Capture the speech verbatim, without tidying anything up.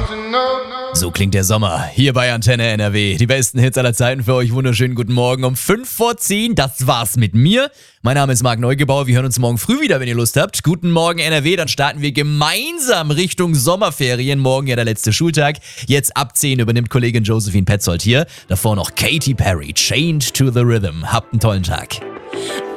So klingt der Sommer hier bei Antenne N R W. Die besten Hits aller Zeiten für euch. Wunderschönen guten Morgen um fünf vor zehn. Das war's mit mir. Mein Name ist Marc Neugebauer. Wir hören uns morgen früh wieder, wenn ihr Lust habt. Guten Morgen N R W. Dann starten wir gemeinsam Richtung Sommerferien. Morgen ja der letzte Schultag. Jetzt ab zehn übernimmt Kollegin Josephine Petzold hier. Davor noch Katy Perry. Chained to the Rhythm. Habt einen tollen Tag.